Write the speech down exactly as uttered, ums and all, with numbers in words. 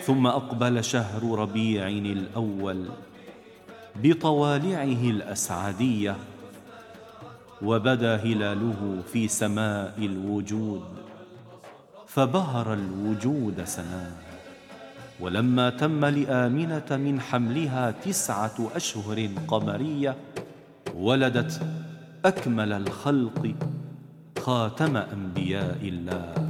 ثم أقبل شهر ربيع الأول بطوالعه الأسعدية، وبدا هلاله في سماء الوجود، فبهر الوجود سناه. ولما تم لآمنة من حملها تسعة أشهر قمرية، ولدت أكمل الخلق خاتم أنبياء الله.